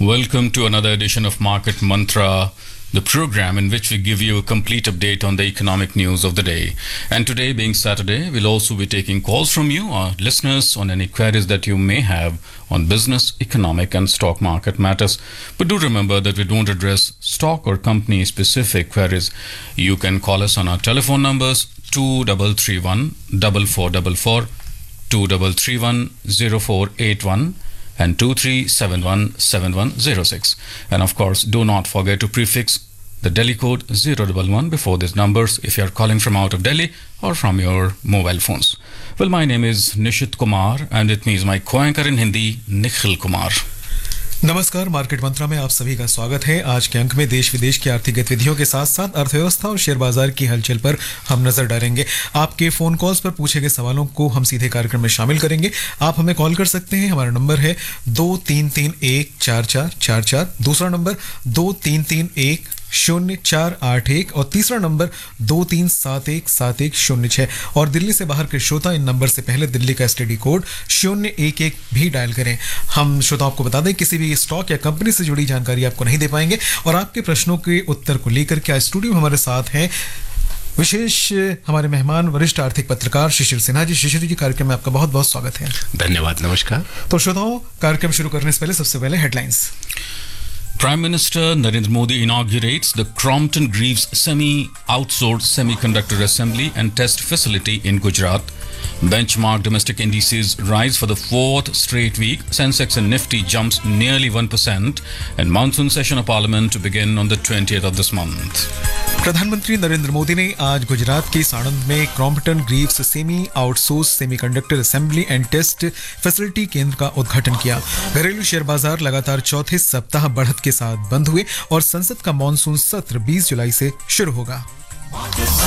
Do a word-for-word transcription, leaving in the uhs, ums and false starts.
Welcome to another edition of Market Mantra, the program in which we give you a complete update on the economic news of the day. And today, being Saturday, we'll also be taking calls from you, our listeners, on any queries that you may have on business, economic, and stock market matters. But do remember that we don't address stock or company specific queries. You can call us on our telephone numbers two three three one, four four four four, two three three one, zero four eight one. and two three seven one, seven one zero six. And of course, do not forget to prefix the Delhi code zero one one before these numbers if you are calling from out of Delhi or from your mobile phones. Well, my name is Nishit Kumar and with me is my co-anchor in Hindi, Nikhil Kumar. नमस्कार, market मंत्रा में आप सभी का स्वागत है। आज के अंक में देश विदेश की आर्थिक गतिविधियों के साथ साथ अर्थव्यवस्था और शेयर बाजार की हलचल पर हम नजर डालेंगे। आपके फोन कॉल्स पर पूछे गए सवालों को हम सीधे कार्यक्रम में शामिल करेंगे। आप हमें कॉल कर सकते हैं। हमारा नंबर है दो तीन तीन एक चार चार चार चार, दूसरा नंबर दो तीन तीन एक शून्य चार आठ एक और तीसरा नंबर दो तीन सात एक सात एक शून्य छः। और दिल्ली से बाहर के श्रोता इन नंबर से पहले दिल्ली का एसटीडी कोड शून्य एक एक भी डायल करें। हम श्रोताओं को बता दें, किसी भी स्टॉक या कंपनी से जुड़ी जानकारी आपको नहीं दे पाएंगे। और आपके प्रश्नों के उत्तर को लेकर के आज स्टूडियो में हमारे साथ हैं विशेष हमारे मेहमान वरिष्ठ आर्थिक पत्रकार शिशिर सिन्हा जी। शिशिर जी, कार्यक्रम में आपका बहुत बहुत स्वागत है। धन्यवाद, नमस्कार। तो श्रोताओं, कार्यक्रम शुरू करने से पहले सबसे पहले headlines. Prime Minister Narendra Modi inaugurates the Crompton Greaves Semi-Outsourced Semiconductor Assembly and Test Facility in Gujarat. Benchmark domestic indices rise for the fourth straight week. Sensex and Nifty jumps nearly one percent. And monsoon session of Parliament to begin on the twentieth of this month. प्रधानमंत्री नरेंद्र मोदी ने आज गुजरात के साणंद में Crompton Greaves semi outsource semiconductor assembly and test facility केंद्र का उद्घाटन किया। घरेलू शेयर बाजार लगातार चौथे सप्ताह बढ़त के साथ बंद हुए और संसद का मॉनसून सत्र बीस जुलाई से शुरू होगा।